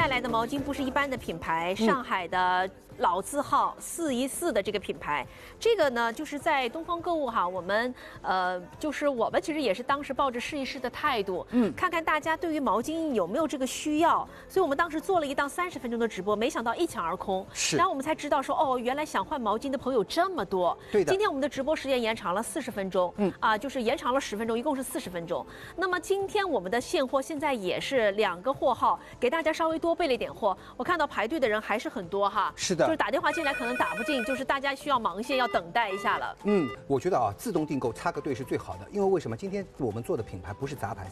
带来的毛巾不是一般的品牌，上海的老字号414的这个品牌。这个呢，就是在东方购物哈，我们其实也是当时抱着试一试的态度，看看大家对于毛巾有没有这个需要，所以我们当时做了一档30分钟的直播，没想到一抢而空。是，然后我们才知道说，哦，原来想换毛巾的朋友这么多。对的。今天我们的直播时间延长了40分钟，就是延长了10分钟，一共是40分钟。那么今天我们的现货现在也是2个货号，给大家稍微多备了一点货。我看到排队的人还是很多哈。是的。就是打电话进来可能打不进，就是大家需要忙线，要等待一下了。 我觉得啊，自动订购插个队是最好的，因为为什么？今天我们做的品牌不是杂牌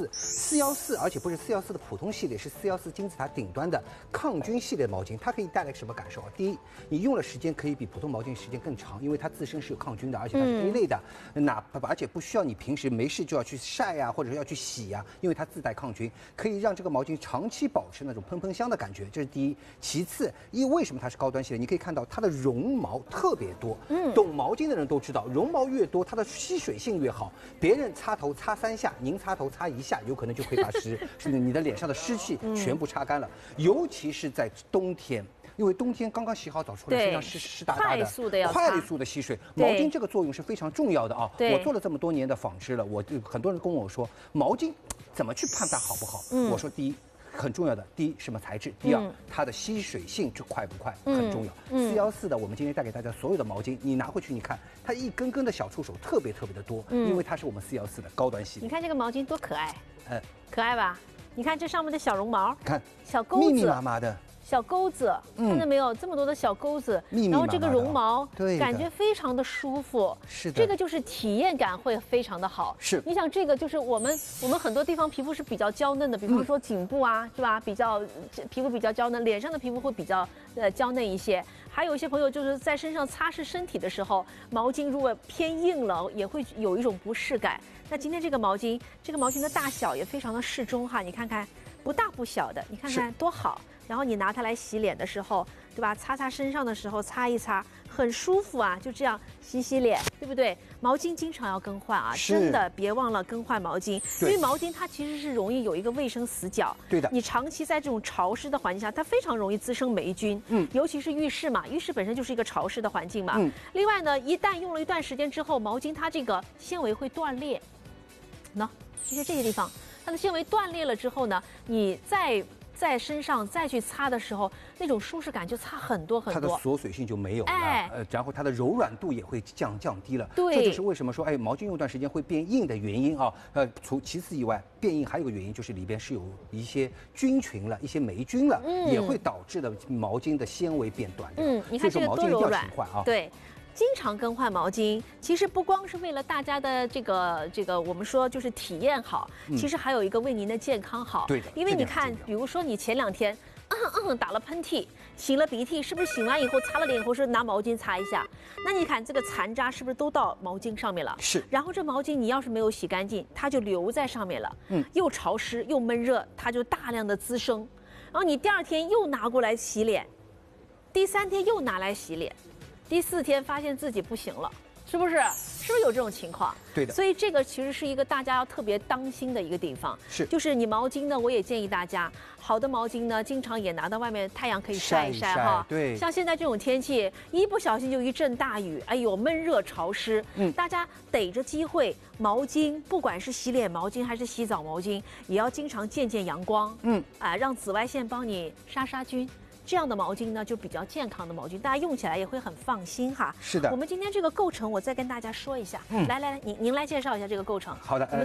414，而且不是414的普通系列，是414金字塔顶端的抗菌系列毛巾。它可以带来什么感受啊？第一，你用的时间可以比普通毛巾时间更长，因为它自身是有抗菌的，而且它是 A 类的，而且不需要你平时没事就要去晒呀，或者要去洗呀，因为它自带抗菌，可以让这个毛巾长期保持那种喷喷香的感觉，这是第一。其次，为什么它是高端系列？你可以看到它的绒毛特别多，懂毛巾的人都知道，绒毛越多，它的吸水性越好。别人擦头擦3下，您擦头擦1下，有可能就可以把你的脸上的湿气全部擦干了。尤其是在冬天，因为冬天刚刚洗好澡出来，身上湿哒哒的，快速的吸水。毛巾这个作用是非常重要的啊！我做了这么多年的纺织了，很多人跟我说，毛巾怎么去判断好不好？我说第一。很重要的，第一什么材质，第二它的吸水性就快不快很重要。414的我们今天带给大家所有的毛巾，你拿回去你看，它一根根的小触手特别的多，因为它是我们414的高端系列。 你看这个毛巾多可爱，可爱吧？你看这上面的小绒毛， 看小钩子， 密密麻麻的。 小钩子，看到没有？这么多的小钩子，然后这个绒毛，感觉非常的舒服。是的，这个就是体验感会非常的好。是，你想这个就是我们很多地方皮肤是比较娇嫩的，比方说颈部啊，是吧？皮肤比较娇嫩，脸上的皮肤会比较娇嫩一些。还有一些朋友就是在身上擦拭身体的时候，毛巾如果偏硬了，也会有一种不适感。那今天这个毛巾的大小也非常的适中哈，你看看，不大不小的，你看看多好。然后你拿它来洗脸的时候，对吧？擦身上的时候擦一擦，很舒服啊，就这样洗脸，对不对？毛巾经常要更换啊，真的别忘了更换毛巾，因为毛巾它其实是容易有一个卫生死角。对的，你长期在这种潮湿的环境下，它非常容易滋生霉菌。尤其是浴室嘛，浴室本身就是一个潮湿的环境嘛。另外呢，一旦用了一段时间之后，毛巾它这个纤维会断裂。就是这些地方，它的纤维断裂了之后呢，你在身上再去擦的时候，那种舒适感就差很多。它的锁水性就没有了，然后它的柔软度也会降低了。对，这就是为什么说毛巾用一段时间会变硬的原因啊。除其次以外，变硬还有个原因就是里边是有一些菌群了，一些霉菌了，也会导致的毛巾的纤维变短。 你看这个多柔软啊。 对。经常更换毛巾，其实不光是为了大家的这个，我们说就是体验好，其实还有一个为您的健康好。对的，因为你看，比如说你前2天打了喷嚏，擤了鼻涕，是不是擤完以后擦了脸以后是拿毛巾擦一下？那你看这个残渣是不是都到毛巾上面了？是。然后这毛巾你要是没有洗干净，它就留在上面了。又潮湿又闷热，它就大量的滋生。然后你第2天又拿过来洗脸，第3天又拿来洗脸。第4天发现自己不行了，是不是有这种情况？对的。所以这个其实是一个大家要特别当心的一个地方。是。就是你毛巾呢，我也建议大家，好的毛巾呢，经常也拿到外面太阳可以晒一晒哈。对。像现在这种天气，一不小心就一阵大雨，哎呦，闷热潮湿。大家逮着机会，毛巾不管是洗脸毛巾还是洗澡毛巾，也要经常见阳光。让紫外线帮你杀菌。这样的毛巾呢，就比较健康的毛巾，大家用起来也会很放心哈。是的。我们今天这个构成，我再跟大家说一下。来，您来介绍一下这个构成。好的。